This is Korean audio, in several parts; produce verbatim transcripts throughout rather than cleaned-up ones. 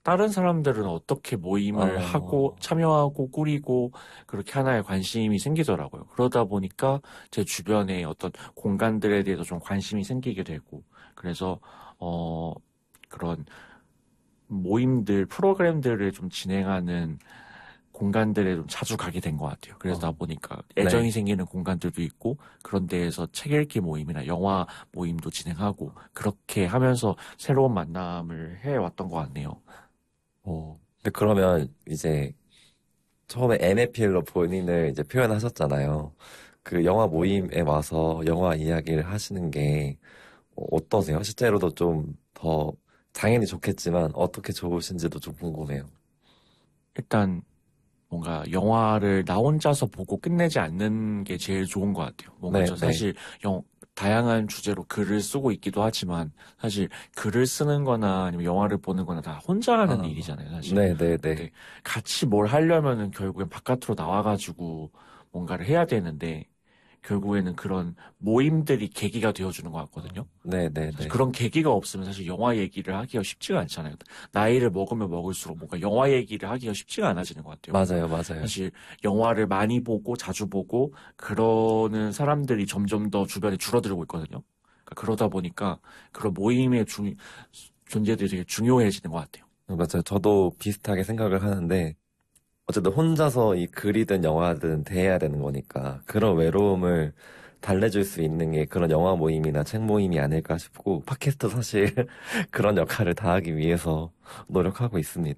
다른 사람들은 어떻게 모임을 어... 하고 참여하고 꾸리고 그렇게 하나에 관심이 생기더라고요. 그러다 보니까 제 주변에 어떤 공간들에 대해서 좀 관심이 생기게 되고 그래서 어 그런 모임들 프로그램들을 좀 진행하는 공간들에 좀 자주 가게 된 것 같아요. 그러다 어... 보니까 네. 애정이 생기는 공간들도 있고 그런 데에서 책 읽기 모임이나 영화 모임도 진행하고 그렇게 하면서 새로운 만남을 해왔던 것 같네요. 어... 근데 그러면 이제 처음에 엠에피엘로 본인을 이제 표현하셨잖아요. 그 영화 모임에 와서 영화 이야기를 하시는 게 어, 어떠세요? 실제로도 좀 더 당연히 좋겠지만 어떻게 좋으신지도 좀 궁금해요. 일단 뭔가 영화를 나 혼자서 보고 끝내지 않는 게 제일 좋은 것 같아요. 뭔가 네, 저 네. 사실 영, 다양한 주제로 글을 쓰고 있기도 하지만 사실 글을 쓰는 거나 아니면 영화를 보는 거나 다 혼자 하는 아, 일이잖아요, 사실. 네, 네, 네. 근데 같이 뭘 하려면은 결국엔 바깥으로 나와가지고 뭔가를 해야 되는데 결국에는 그런 모임들이 계기가 되어주는 것 같거든요. 네, 네, 사실 네. 그런 계기가 없으면 사실 영화 얘기를 하기가 쉽지가 않잖아요. 나이를 먹으면 먹을수록 뭔가 영화 얘기를 하기가 쉽지가 않아지는 것 같아요. 뭔가 맞아요, 맞아요. 사실 영화를 많이 보고 자주 보고 그러는 사람들이 점점 더 주변에 줄어들고 있거든요. 그러니까 그러다 보니까 그런 모임의 중, 존재들이 되게 중요해지는 것 같아요. 맞아요. 저도 비슷하게 생각을 하는데 어쨌든 혼자서 이 글이든 영화든 대해야 되는 거니까 그런 외로움을 달래줄 수 있는 게 그런 영화 모임이나 책 모임이 아닐까 싶고 팟캐스트 사실 그런 역할을 다하기 위해서 노력하고 있습니다.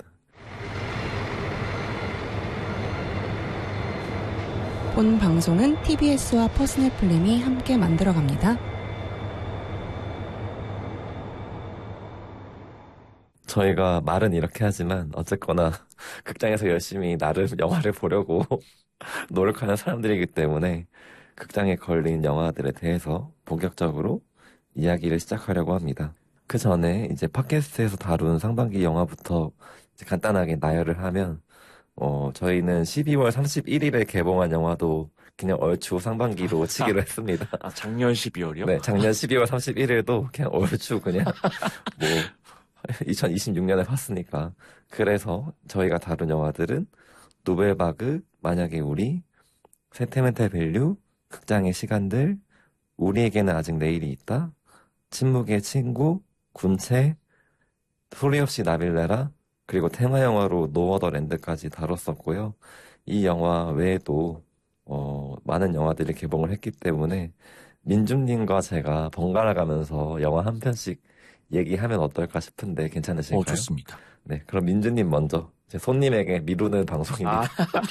본 방송은 티비에스와 퍼스널 플랜이 함께 만들어갑니다. 저희가 말은 이렇게 하지만 어쨌거나 극장에서 열심히 나름 영화를 보려고 노력하는 사람들이기 때문에 극장에 걸린 영화들에 대해서 본격적으로 이야기를 시작하려고 합니다. 그 전에 이제 팟캐스트에서 다룬 상반기 영화부터 이제 간단하게 나열을 하면 어 저희는 십이월 삼십일일에 개봉한 영화도 그냥 얼추 상반기로 치기로 했습니다. 아, 작년 십이월이요? 네, 작년 십이월 삼십일일도 그냥 얼추 그냥 뭐 이천이십육 년에 봤으니까. 그래서 저희가 다룬 영화들은 노벨바그, 만약에 우리, 세테멘탈 밸류, 극장의 시간들, 우리에게는 아직 내일이 있다, 침묵의 친구, 군체, 소리 없이 나빌레라, 그리고 테마 영화로 노 어더 랜드까지 다뤘었고요. 이 영화 외에도 어, 많은 영화들이 개봉을 했기 때문에 민준님과 제가 번갈아 가면서 영화 한 편씩 얘기하면 어떨까 싶은데 어, 괜찮으실까요? 좋습니다. 네, 그럼 민준님 먼저. 제 손님에게 미루는 아, 방송입니다.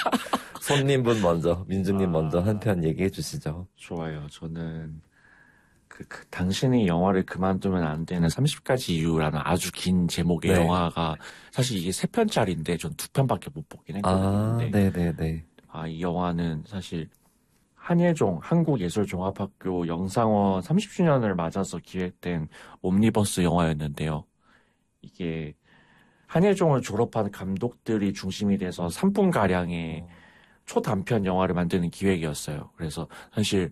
손님분 먼저, 민준님 먼저 한 아, 편 얘기해 주시죠. 좋아요. 저는 그, 그 당신이 영화를 그만두면 안 되는 서른 가지 이유라는 아주 긴 제목의 네. 영화가 사실 이게 세 편짜리인데 전 두 편밖에 못 보긴 했거든요. 아, 근데 네네네. 아, 이 영화는 사실 한예종 한국예술종합학교 영상원 삼십 주년을 맞아서 기획된 옴니버스 영화였는데요. 이게 한예종을 졸업한 감독들이 중심이 돼서 삼 분가량의 어, 초단편 영화를 만드는 기획이었어요. 그래서 사실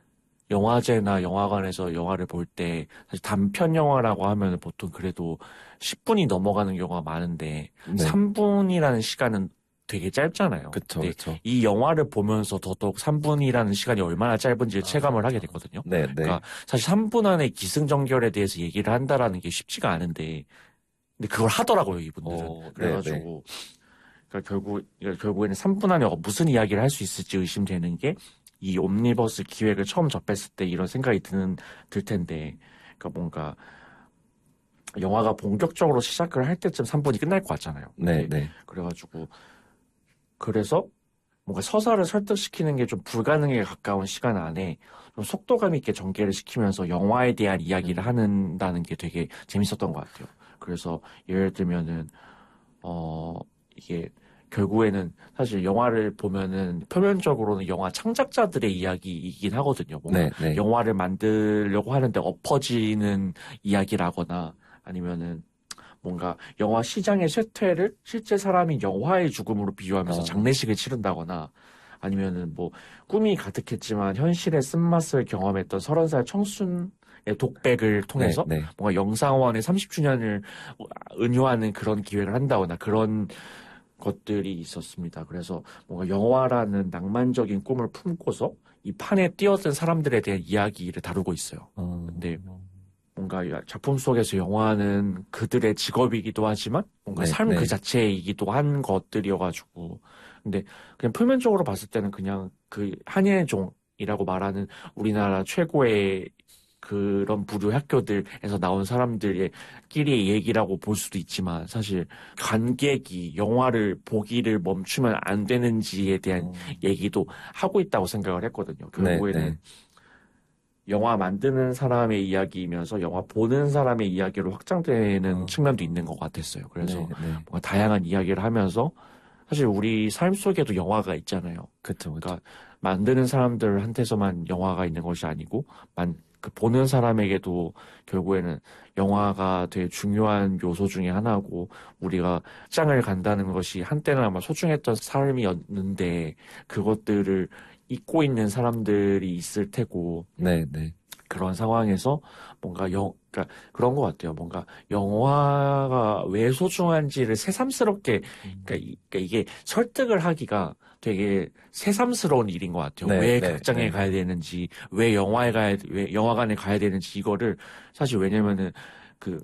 영화제나 영화관에서 영화를 볼 때 사실 단편 영화라고 하면 보통 그래도 십 분이 넘어가는 경우가 많은데 네. 삼 분이라는 시간은 되게 짧잖아요. 그쵸, 근데 그쵸. 이 영화를 보면서 더더욱 삼 분이라는 시간이 얼마나 짧은지를 체감을 하게 아, 됐거든요. 네네. 그러니까 사실 삼 분 안에 기승전결에 대해서 얘기를 한다라는 게 쉽지가 않은데 근데 그걸 하더라고요, 이분들은. 어, 네네. 그래가지고 그러니까 결국 그러니까 결국에는 삼 분 안에 무슨 이야기를 할 수 있을지 의심되는 게 이 옴니버스 기획을 처음 접했을 때 이런 생각이 드는 들 텐데, 그러니까 뭔가 영화가 본격적으로 시작을 할 때쯤 삼 분이 끝날 것 같잖아요. 근데 네네. 그래가지고 그래서 뭔가 서사를 설득시키는 게 좀 불가능에 가까운 시간 안에 좀 속도감 있게 전개를 시키면서 영화에 대한 이야기를 음, 한다는 게 되게 재밌었던 것 같아요. 그래서 예를 들면은 어 이게 결국에는 사실 영화를 보면은 표면적으로는 영화 창작자들의 이야기이긴 하거든요. 뭔가 네네. 영화를 만들려고 하는데 엎어지는 이야기라거나 아니면은 뭔가 영화 시장의 쇠퇴를 실제 사람이 영화의 죽음으로 비유하면서 어, 장례식을 치른다거나 아니면은 뭐 꿈이 가득했지만 현실의 쓴맛을 경험했던 서른 살 청순 독백을 통해서 네, 네. 뭔가 영상원의 삼십 주년을 은유하는 그런 기획을 한다거나 그런 것들이 있었습니다. 그래서 뭔가 영화라는 낭만적인 꿈을 품고서 이 판에 뛰어든 사람들에 대한 이야기를 다루고 있어요. 어... 근데 뭔가 작품 속에서 영화는 그들의 직업이기도 하지만 뭔가 네, 삶 네. 그 자체이기도 한 것들이어가지고 근데 그냥 표면적으로 봤을 때는 그냥 그 한예종이라고 말하는 우리나라 최고의 그런 부류 학교들에서 나온 사람들의 끼리의 얘기라고 볼 수도 있지만 사실 관객이 영화를 보기를 멈추면 안 되는지에 대한 어... 얘기도 하고 있다고 생각을 했거든요. 네, 결국에는 네. 영화 만드는 사람의 이야기이면서 영화 보는 사람의 이야기로 확장되는 어... 측면도 있는 것 같았어요. 그래서 네, 네. 뭔가 다양한 이야기를 하면서 사실 우리 삶 속에도 영화가 있잖아요. 그쵸, 그쵸. 그러니까 만드는 사람들한테서만 영화가 있는 것이 아니고 만, 그 보는 사람에게도 결국에는 영화가 되게 중요한 요소 중에 하나고 우리가 직장을 간다는 것이 한때는 아마 소중했던 삶이었는데 그것들을 잊고 있는 사람들이 있을 테고 네, 네. 그런 상황에서 뭔가 영, 그러니까 그런 것 같아요. 뭔가 영화가 왜 소중한지를 새삼스럽게, 그러니까, 이, 그러니까 이게 설득을 하기가 되게 새삼스러운 일인 것 같아요. 네, 왜 네, 극장에 네. 가야 되는지, 왜 영화에 가야, 왜 영화관에 가야 되는지 이거를 사실 왜냐면은 그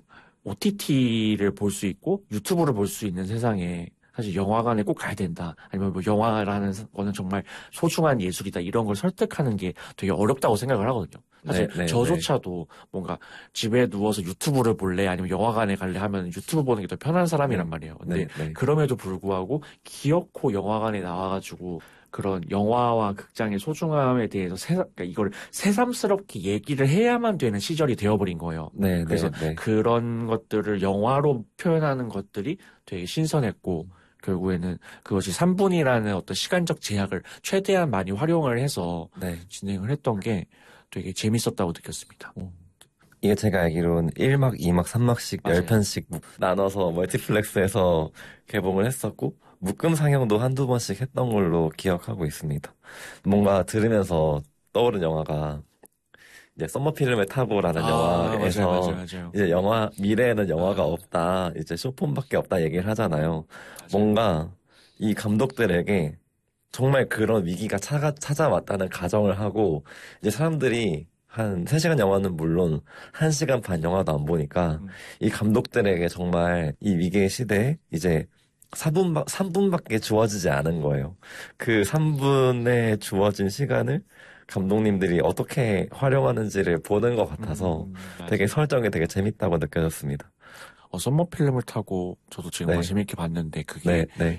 오티티를 볼 수 있고 유튜브를 볼 수 있는 세상에 사실 영화관에 꼭 가야 된다. 아니면 뭐 영화라는 거는 정말 소중한 예술이다. 이런 걸 설득하는 게 되게 어렵다고 생각을 하거든요. 사실 네, 네, 저조차도 뭔가 집에 누워서 유튜브를 볼래 아니면 영화관에 갈래 하면 유튜브 보는 게 더 편한 사람이란 네, 말이에요. 근데 네, 네. 그럼에도 불구하고 기어코 영화관에 나와가지고 그런 영화와 극장의 소중함에 대해서 새, 그러니까 이걸 새삼스럽게 얘기를 해야만 되는 시절이 되어버린 거예요. 네, 그래서 네, 네. 그런 것들을 영화로 표현하는 것들이 되게 신선했고 결국에는 그것이 삼 분이라는 어떤 시간적 제약을 최대한 많이 활용을 해서 네. 진행을 했던 게 되게 재밌었다고 느꼈습니다. 이게 제가 알기로는 일 막, 이 막, 삼 막씩 맞아요. 십 편씩 나눠서 멀티플렉스에서 개봉을 했었고 묶음 상영도 한두 번씩 했던 걸로 기억하고 있습니다. 뭔가 들으면서 떠오른 영화가 이제 썸머 필름을 타고라는 아, 맞아요, 영화에서 맞아요, 맞아요. 이제 영화 미래에는 영화가 아. 없다, 이제 쇼폰밖에 없다 얘기를 하잖아요. 맞아요. 뭔가 이 감독들에게 정말 그런 위기가 차가, 찾아왔다는 가정을 하고 이제 사람들이 한 세 시간 영화는 물론 한 시간 반 영화도 안 보니까 음. 이 감독들에게 정말 이 위기의 시대에 이제 삼 분, 삼 분밖에 주어지지 않은 거예요. 그 삼 분에 주어진 시간을 감독님들이 어떻게 활용하는지를 보는 것 같아서 음, 맞아요. 되게 설정이 되게 재밌다고 느껴졌습니다. 어, 썸머 필름을 타고 저도 지금 네. 재밌게 봤는데 그게 네, 네.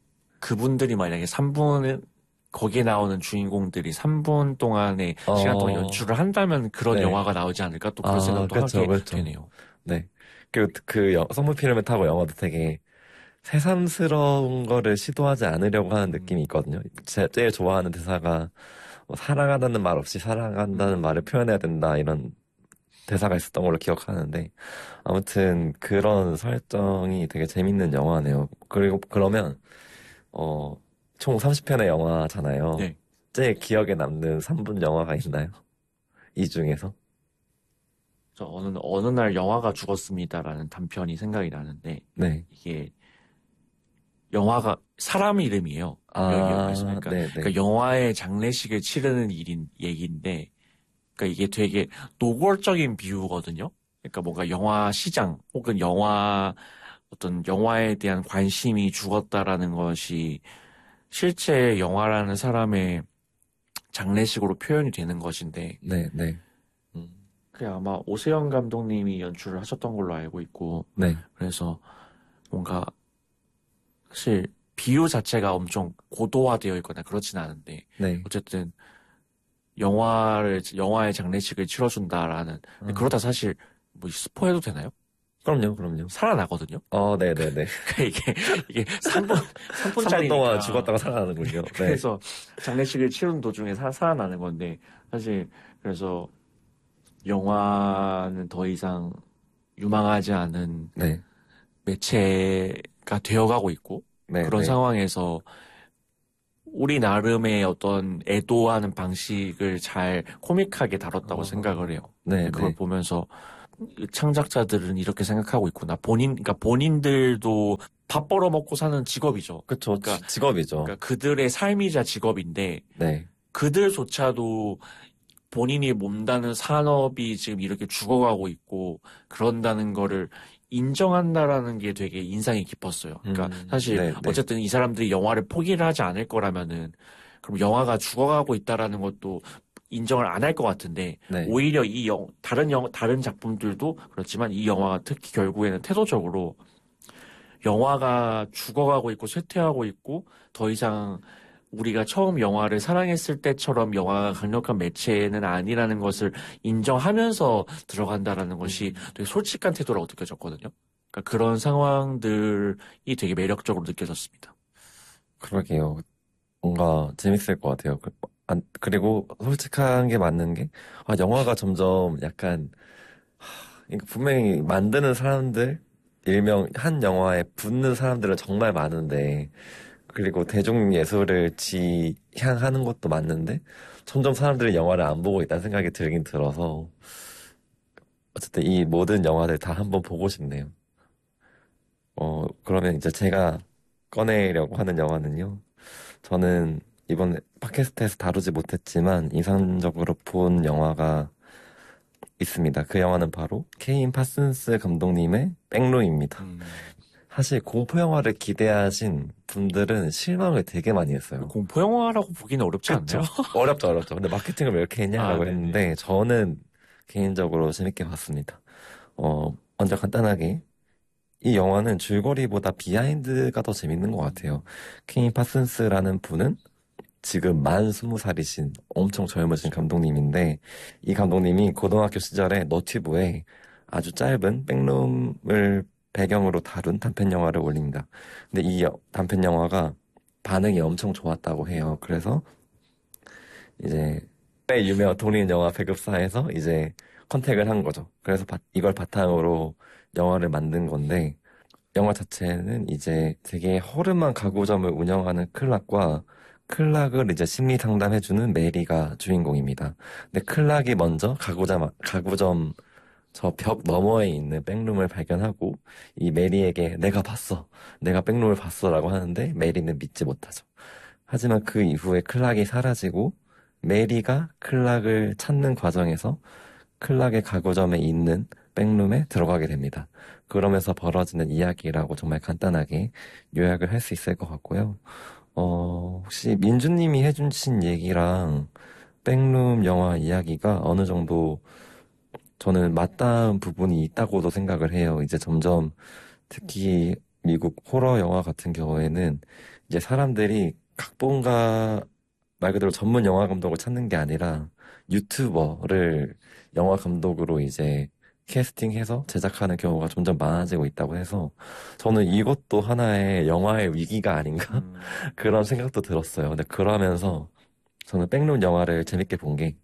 그분들이 만약에 삼 분은 거기에 나오는 주인공들이 삼 분 동안의 어... 시간 동안 연출을 한다면 그런 네. 영화가 나오지 않을까 또 그런 아, 생각도 그쵸, 하게 그쵸. 되네요. 네. 그, 그, 영- 썸머 필름을 타고 영화도 되게 새삼스러운 거를 시도하지 않으려고 하는 음. 느낌이 있거든요. 제, 제일 좋아하는 대사가 뭐 사랑한다는 말 없이 사랑한다는 음. 말을 표현해야 된다, 이런 대사가 있었던 걸로 기억하는데, 아무튼 그런 설정이 되게 재밌는 영화네요. 그리고 그러면, 어, 총 삼십 편의 영화잖아요. 네. 제일 기억에 남는 삼 분 영화가 있나요? 이 중에서? 저 어느, 어느 날 영화가 죽었습니다라는 단편이 생각이 나는데 네. 이게 영화가 사람 이름이에요. 아, 그러니까, 네네. 그러니까 영화의 장례식을 치르는 일인 얘기인데, 그러니까 이게 되게 노골적인 비유거든요. 그러니까 뭔가 영화 시장 혹은 영화 어떤 영화에 대한 관심이 죽었다라는 것이 실제 영화라는 사람의 장례식으로 표현이 되는 것인데, 네, 네. 음, 그게 아마 오세영 감독님이 연출을 하셨던 걸로 알고 있고, 네. 그래서 뭔가 사실 비유 자체가 엄청 고도화되어 있거나 그렇진 않은데 네. 어쨌든 영화를 영화의 장례식을 치러준다라는 근데 아. 그러다 사실 뭐 스포해도 되나요? 그럼요, 그럼요. 살아나거든요. 어, 네네네. 그러니까 이게 이게 삼 분 삼 삼 분 분짜리니까 동안 죽었다가 살아나는군요. 네. 그래서 장례식을 치르는 도중에 사, 살아나는 건데 사실 그래서 영화는 더 이상 유망하지 않은 네. 매체가 되어가고 있고 네, 그런 네. 상황에서 우리 나름의 어떤 애도하는 방식을 잘 코믹하게 다뤘다고 어. 생각을 해요. 네, 그걸 네. 보면서 창작자들은 이렇게 생각하고 있구나. 본인, 그러니까 본인들도 밥 벌어먹고 사는 직업이죠. 그쵸. 그러니까- 지- 직업이죠. 그러니까 그들의 삶이자 직업인데 네. 그들조차도 본인이 몸다는 산업이 지금 이렇게 죽어가고 있고 그런다는 거를 인정한다라는 게 되게 인상이 깊었어요. 그러니까 음, 사실 네, 네. 어쨌든 이 사람들이 영화를 포기를 하지 않을 거라면은 그럼 영화가 죽어가고 있다라는 것도 인정을 안 할 것 같은데 네. 오히려 이 영, 다른 영, 다른 작품들도 그렇지만 이 영화가 특히 결국에는 태도적으로 영화가 죽어가고 있고 쇠퇴하고 있고 더 이상 우리가 처음 영화를 사랑했을 때처럼 영화가 강력한 매체는 아니라는 것을 인정하면서 들어간다라는 것이 되게 솔직한 태도라고 느껴졌거든요. 그러니까 그런 상황들이 되게 매력적으로 느껴졌습니다. 그러게요. 뭔가 재밌을 것 같아요. 그- 안- 그리고 솔직한 게 맞는 게, 아, 영화가 점점 약간, 하, 이거 분명히 만드는 사람들, 일명 한 영화에 붙는 사람들은 정말 많은데, 그리고 대중예술을 지향하는 것도 맞는데, 점점 사람들이 영화를 안 보고 있다는 생각이 들긴 들어서, 어쨌든 이 모든 영화들 다 한번 보고 싶네요. 어, 그러면 이제 제가 꺼내려고 하는 영화는요. 저는 이번 팟캐스트에서 다루지 못했지만 인상적으로 본 영화가 있습니다. 그 영화는 바로 케인 파슨스 감독님의 백룸입니다. 음, 사실 공포 영화를 기대하신 분들은 실망을 되게 많이 했어요. 공포 영화라고 보기는 어렵지 그쵸? 않나요? 어렵죠, 어렵죠. 근데 마케팅을 왜 이렇게 했냐라고 아, 네네. 했는데 저는 개인적으로 재밌게 봤습니다. 어, 먼저 간단하게 이 영화는 줄거리보다 비하인드가 더 재밌는 것 같아요. 케인 파슨스라는 분은 지금 만 스무 살이신 엄청 젊으신 감독님인데 이 감독님이 고등학교 시절에 너튜브에 아주 짧은 백룸을 배경으로 다룬 단편 영화를 올립니다. 근데 이 여- 단편 영화가 반응이 엄청 좋았다고 해요. 그래서 이제 꽤 유명한 독립 영화 배급사에서 이제 컨택을 한 거죠. 그래서 바- 이걸 바탕으로 영화를 만든 건데 영화 자체는 이제 되게 허름한 가구점을 운영하는 클락과 클락을 이제 심리 상담해주는 메리가 주인공입니다. 근데 클락이 먼저 가구점, 가구점 저 벽 너머에 있는 백룸을 발견하고 이 메리에게 내가 봤어. 내가 백룸을 봤어라고 하는데 메리는 믿지 못하죠. 하지만 그 이후에 클락이 사라지고 메리가 클락을 찾는 과정에서 클락의 가구점에 있는 백룸에 들어가게 됩니다. 그러면서 벌어지는 이야기라고 정말 간단하게 요약을 할 수 있을 것 같고요. 어, 혹시 민주님이 해주신 얘기랑 백룸 영화 이야기가 어느 정도 저는 맞닿은 부분이 있다고도 생각을 해요. 이제 점점 특히 미국 호러 영화 같은 경우에는 이제 사람들이 각본가 말 그대로 전문 영화 감독을 찾는 게 아니라 유튜버를 영화 감독으로 이제 캐스팅해서 제작하는 경우가 점점 많아지고 있다고 해서 저는 이것도 하나의 영화의 위기가 아닌가 음, 그런 생각도 들었어요. 근데 그러면서 저는 백룸 영화를 재밌게 본 게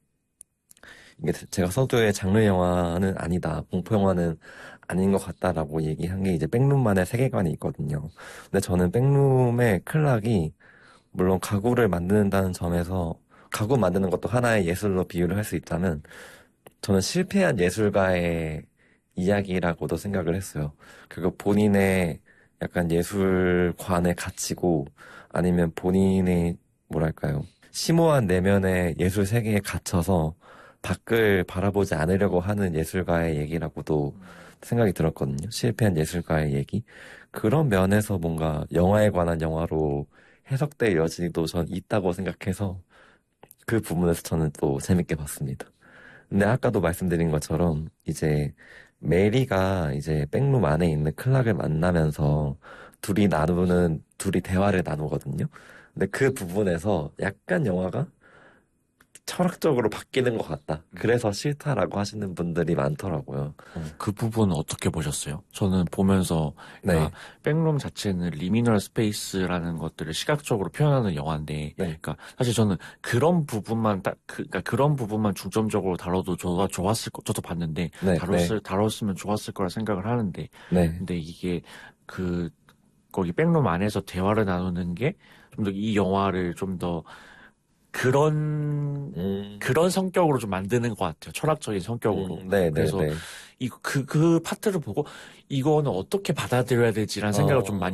이게 제가 서두에 장르 영화는 아니다, 공포 영화는 아닌 것 같다라고 얘기한 게 이제 백룸만의 세계관이 있거든요. 근데 저는 백룸의 클락이 물론 가구를 만든다는 점에서 가구 만드는 것도 하나의 예술로 비유를 할 수 있다면 저는 실패한 예술가의 이야기라고도 생각을 했어요. 그리고 본인의 약간 예술관에 갇히고 아니면 본인의 뭐랄까요 심오한 내면의 예술 세계에 갇혀서 밖을 바라보지 않으려고 하는 예술가의 얘기라고도 생각이 들었거든요. 실패한 예술가의 얘기. 그런 면에서 뭔가 영화에 관한 영화로 해석될 여지도 전 있다고 생각해서 그 부분에서 저는 또 재밌게 봤습니다. 근데 아까도 말씀드린 것처럼 이제 메리가 이제 백룸 안에 있는 클락을 만나면서 둘이 나누는 둘이 대화를 나누거든요. 근데 그 부분에서 약간 영화가 철학적으로 바뀌는 것 같다. 그래서 싫다라고 하시는 분들이 많더라고요. 어, 그 부분은 어떻게 보셨어요? 저는 보면서 네. 그러니까 백룸 자체는 리미널 스페이스라는 것들을 시각적으로 표현하는 영화인데, 네. 그러니까 사실 저는 그런 부분만 딱 그, 그러니까 그런 부분만 중점적으로 다뤄도 저가 좋았을 거, 저도 봤는데 네, 다뤘을 다뤘으면 좋았을 거라 생각을 하는데, 네. 근데 이게 그 거기 백룸 안에서 대화를 나누는 게 좀 더 이 영화를 좀 더 그런 음, 그런 성격으로 좀 만드는 것 같아요. 철학적인 성격으로. 음, 네, 네, 그래서 네. 이 그 그 파트를 보고 이거는 어떻게 받아들여야 되지라는 생각을 좀 어. 많이